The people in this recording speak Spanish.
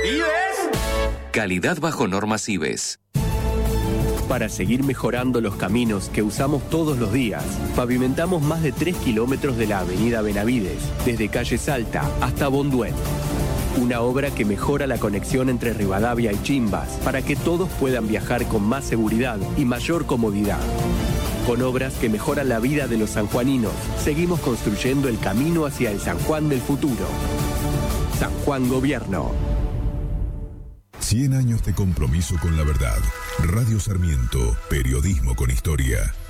¿Ibes? Calidad bajo normas IBES. Para seguir mejorando los caminos que usamos todos los días, pavimentamos más de 3 kilómetros de la avenida Benavides, desde calle Salta hasta Bonduén. Una obra que mejora la conexión entre Rivadavia y Chimbas para que todos puedan viajar con más seguridad y mayor comodidad. Con obras que mejoran la vida de los sanjuaninos, seguimos construyendo el camino hacia el San Juan del futuro. San Juan Gobierno. 100 años de compromiso con la verdad. Radio Sarmiento, periodismo con historia.